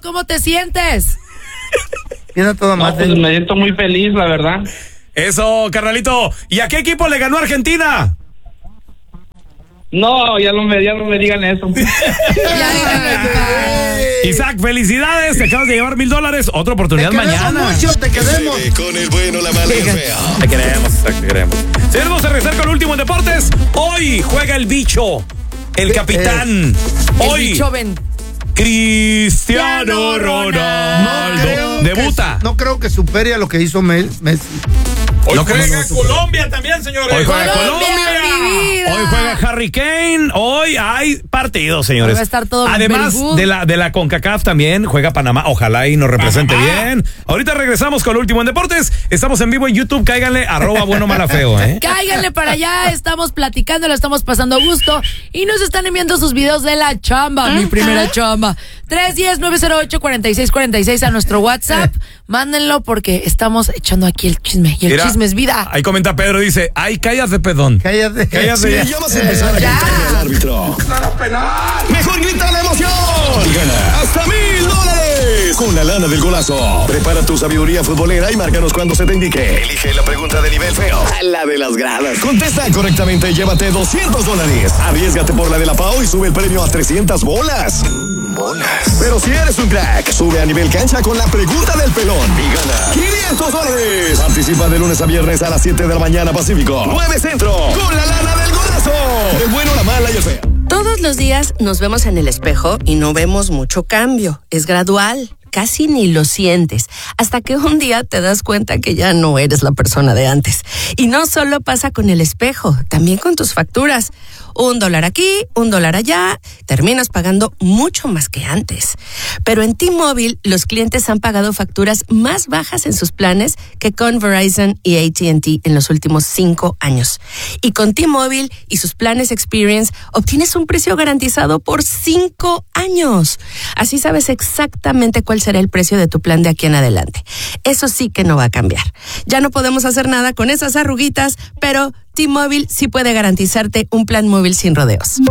¿cómo te sientes? Tiene todo más. Pues me siento muy feliz, la verdad. Eso, carnalito. ¿Y a qué equipo le ganó Argentina? No, ya no me digan eso. Isaac, felicidades, te acabas de llevar $1,000. Otra oportunidad mañana. Mucho, te queremos. Con el bueno, la mala y el feo. Te queremos, Isaac, te queremos. Vamos a regresar con el último en deportes. Hoy juega el bicho, el capitán. Hoy, el bicho ven. Cristiano Ronaldo debuta. No creo que supere a lo que hizo Messi. Hoy No juega Colombia también, señores. Hoy juega Colombia, mi vida. Hoy juega Harry Kane. Hoy hay partidos, señores. Va a estar todo además very good. de la CONCACAF también juega Panamá. Ojalá y nos represente bien. Ahorita regresamos con lo último en deportes. Estamos en vivo en YouTube. Cáiganle @buenomalafeo, Cáiganle para allá. Estamos platicando, lo estamos pasando a gusto. Y nos están enviando sus videos de la chamba. Mi primera chamba. 310-908-4646 a nuestro WhatsApp. Mándenlo porque estamos echando aquí el chisme. Y el chisme es vida. Ahí comenta Pedro, dice, ay, cállate, pedón. Cállate. Si ya. ya vas a empezar a gritar al árbitro. Mejor grita la emoción. Y gana hasta $1,000 con la lana del golazo. Prepara tu sabiduría futbolera y márcanos cuando se te indique. Elige la pregunta de nivel feo, la de las gradas. Contesta correctamente y llévate $200. Arriésgate por la de la Pau y sube el premio a 300 bolas. Pero si eres un crack, sube a nivel cancha con la pregunta del pelón y gana $500. Participa de lunes a viernes a las 7 de la mañana Pacífico, 9 Centro, con la lana del golazo. El bueno, la mala y el feo. Todos los días nos vemos en el espejo y no vemos mucho cambio. Es gradual. Casi ni lo sientes, hasta que un día te das cuenta que ya no eres la persona de antes. Y no solo pasa con el espejo, también con tus facturas. $1 aquí, $1 allá, terminas pagando mucho más que antes. Pero en T-Mobile, los clientes han pagado facturas más bajas en sus planes que con Verizon y AT&T en los últimos 5 años. Y con T-Mobile y sus planes Experience, obtienes un precio garantizado por 5 años. Así sabes exactamente cuál será el precio de tu plan de aquí en adelante. Eso sí que no va a cambiar. Ya no podemos hacer nada con esas arruguitas, pero T-Mobile sí puede garantizarte un plan móvil sin rodeos.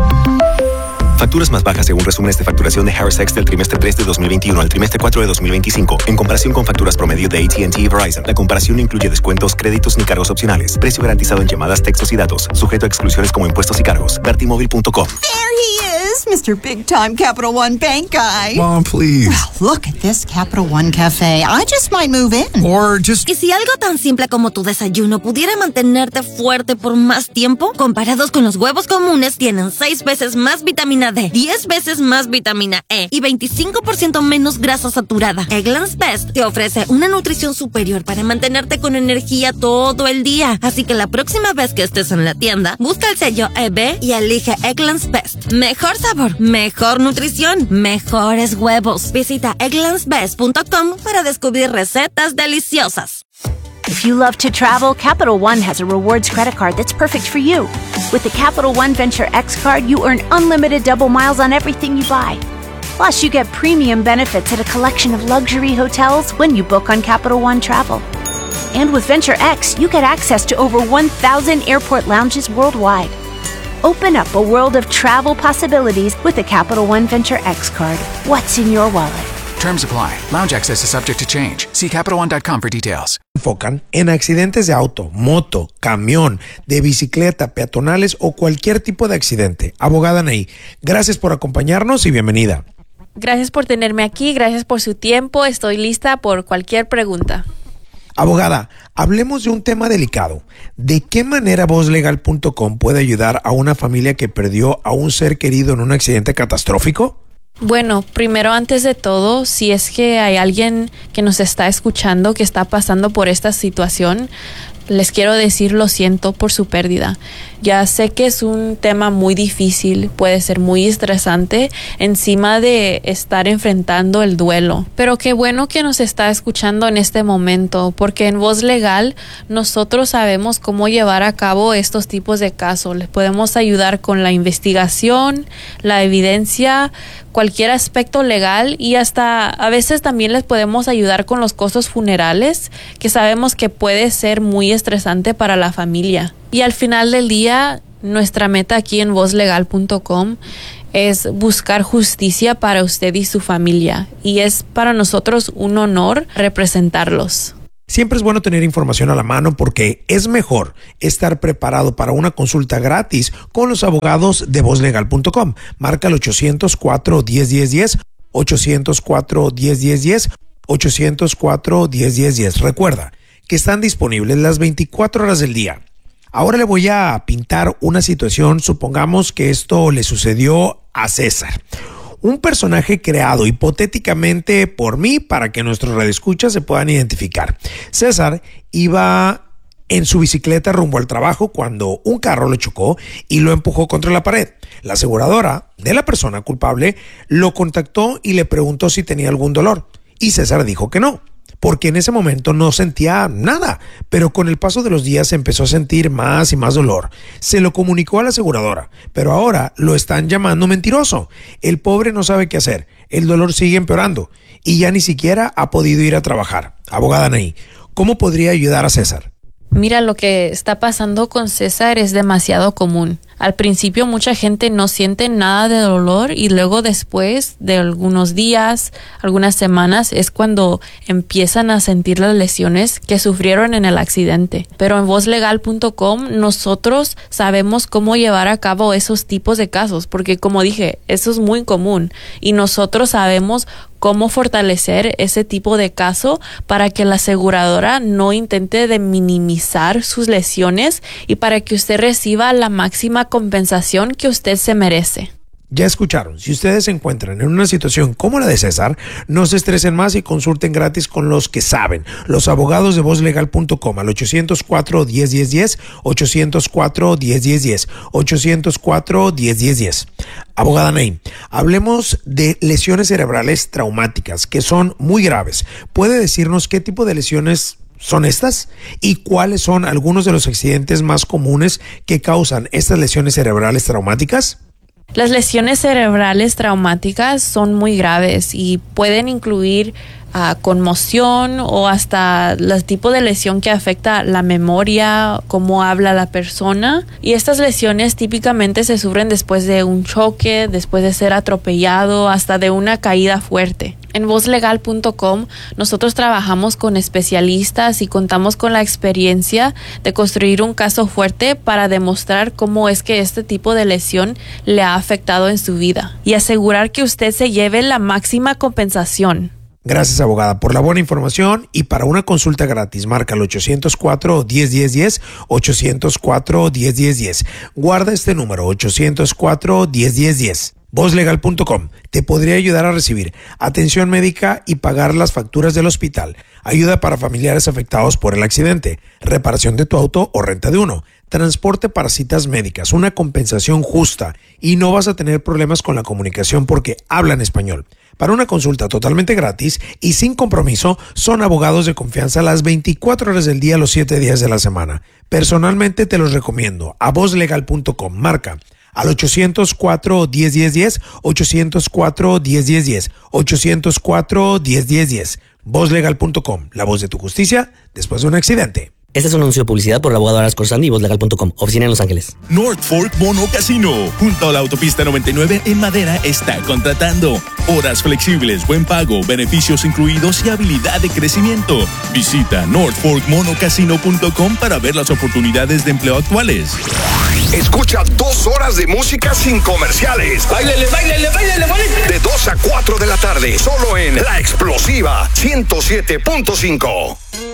Facturas más bajas según resúmenes de facturación de Harris X del trimestre 3 de 2021 al trimestre 4 de 2025, en comparación con facturas promedio de AT&T y Verizon. La comparación no incluye descuentos, créditos ni cargos opcionales. Precio garantizado en llamadas, textos y datos. Sujeto a exclusiones como impuestos y cargos. Ver T-Mobile.com. There he is, Mr. Big Time Capital One Bank Guy. Mom, please. Well, look at this Capital One Cafe. I just might move in. Or just... ¿Y si algo tan simple como tu desayuno pudiera mantenerte fuerte por más tiempo? Comparados con los huevos comunes, tienen 6 veces más vitamina D, 10 veces más vitamina E y 25% menos grasa saturada. Eggland's Best te ofrece una nutrición superior para mantenerte con energía todo el día. Así que la próxima vez que estés en la tienda, busca el sello EB y elige Eggland's Best. Mejor sabor, mejor nutrición, mejores huevos. Visita egglandsbest.com para descubrir recetas deliciosas. If you love to travel, Capital One has a rewards credit card that's perfect for you. With the Capital One Venture X card, you earn unlimited double miles on everything you buy. Plus, you get premium benefits at a collection of luxury hotels when you book on Capital One Travel. And with Venture X, you get access to over 1,000 airport lounges worldwide. Open up a world of travel possibilities with the Capital One Venture X card. What's in your wallet? Terms apply. Lounge access is subject to change. See CapitalOne.com for details. Enfocan en accidentes de auto, moto, camión, de bicicleta, peatonales o cualquier tipo de accidente. Abogada Anaí, gracias por acompañarnos y bienvenida. Gracias por tenerme aquí, gracias por su tiempo. Estoy lista por cualquier pregunta. Abogada, hablemos de un tema delicado. ¿De qué manera vozlegal.com puede ayudar a una familia que perdió a un ser querido en un accidente catastrófico? Bueno, primero, antes de todo, si es que hay alguien que nos está escuchando que está pasando por esta situación, les quiero decir lo siento por su pérdida. Ya sé que es un tema muy difícil, puede ser muy estresante encima de estar enfrentando el duelo. Pero qué bueno que nos está escuchando en este momento, porque en Voz Legal nosotros sabemos cómo llevar a cabo estos tipos de casos. Les podemos ayudar con la investigación, la evidencia, cualquier aspecto legal y hasta a veces también les podemos ayudar con los costos funerales, que sabemos que puede ser muy estresante para la familia. Y al final del día, nuestra meta aquí en vozlegal.com es buscar justicia para usted y su familia. Y es para nosotros un honor representarlos. Siempre es bueno tener información a la mano porque es mejor estar preparado para una consulta gratis con los abogados de vozlegal.com. Marca el 800-410-1010, 800-410-1010, 800-410-1010. Recuerda que están disponibles las 24 horas del día. Ahora le voy a pintar una situación. Supongamos que esto le sucedió a César. Un personaje creado hipotéticamente por mí para que nuestros radioescuchas se puedan identificar. César iba en su bicicleta rumbo al trabajo cuando un carro lo chocó y lo empujó contra la pared. La aseguradora de la persona culpable lo contactó y le preguntó si tenía algún dolor. Y César dijo que no, porque en ese momento no sentía nada, pero con el paso de los días empezó a sentir más y más dolor. Se lo comunicó a la aseguradora, pero ahora lo están llamando mentiroso. El pobre no sabe qué hacer, el dolor sigue empeorando y ya ni siquiera ha podido ir a trabajar. Abogada Anaí, ¿cómo podría ayudar a César? Mira, lo que está pasando con César es demasiado común. Al principio mucha gente no siente nada de dolor y luego después de algunos días, algunas semanas, es cuando empiezan a sentir las lesiones que sufrieron en el accidente. Pero en vozlegal.com nosotros sabemos cómo llevar a cabo esos tipos de casos, porque como dije, eso es muy común y nosotros sabemos cómo fortalecer ese tipo de caso para que la aseguradora no intente de minimizar sus lesiones y para que usted reciba la máxima compensación que usted se merece. Ya escucharon, si ustedes se encuentran en una situación como la de César, no se estresen más y consulten gratis con los que saben, los abogados de vozlegal.com al 800-410-1010, 800-410-1010, 800-410-1010. Abogada Ney, hablemos de lesiones cerebrales traumáticas que son muy graves. ¿Puede decirnos qué tipo de lesiones son estas? ¿Y cuáles son algunos de los accidentes más comunes que causan estas lesiones cerebrales traumáticas? Las lesiones cerebrales traumáticas son muy graves y pueden incluir conmoción o hasta el tipo de lesión que afecta la memoria, cómo habla la persona. Y estas lesiones típicamente se sufren después de un choque, después de ser atropellado, hasta de una caída fuerte. En vozlegal.com nosotros trabajamos con especialistas y contamos con la experiencia de construir un caso fuerte para demostrar cómo es que este tipo de lesión le ha afectado en su vida y asegurar que usted se lleve la máxima compensación. Gracias, abogada, por la buena información y para una consulta gratis, marca el 804-1010-10, 804-1010-10. Guarda este número, 804-1010-10. Vozlegal.com te podría ayudar a recibir atención médica y pagar las facturas del hospital, ayuda para familiares afectados por el accidente, reparación de tu auto o renta de uno, transporte para citas médicas, una compensación justa y no vas a tener problemas con la comunicación porque hablan español. Para una consulta totalmente gratis y sin compromiso, son abogados de confianza las 24 horas del día, los 7 días de la semana. Personalmente te los recomiendo. A vozlegal.com, marca al 804-1010-10, 804-1010-10, 804-1010-10. Vozlegal.com, la voz de tu justicia después de un accidente. Este es un anuncio de publicidad por el abogado Aras Corsandi y vozlegal.com, oficina en Los Ángeles. North Fork Mono Casino, junto a la autopista 99 en Madera, está contratando. Horas flexibles, buen pago, beneficios incluidos y habilidad de crecimiento. Visita northforkmonocasino.com para ver las oportunidades de empleo actuales. Escucha 2 horas de música sin comerciales. ¡Báilele, báilele, báilele, báilele! De 2 a 4 de la tarde, solo en La Explosiva 107.5.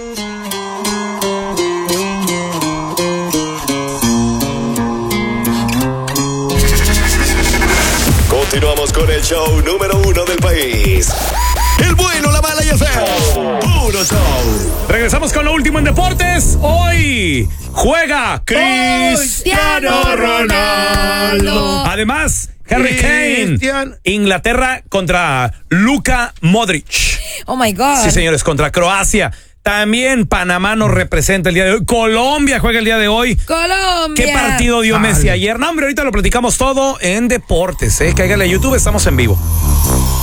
Continuamos con el show número 1 del país. El bueno, la mala y el feo. Puro show. Regresamos con lo último en deportes. Hoy juega Cristiano Ronaldo. Además, Harry Kane. Inglaterra contra Luka Modric. Oh my God. Sí, señores, contra Croacia. También Panamá nos representa el día de hoy. Colombia juega el día de hoy. ¡Colombia! ¿Qué partido dio Messi ayer? No, hombre, ahorita lo platicamos todo en deportes, ¿eh? Cáigale a YouTube, estamos en vivo.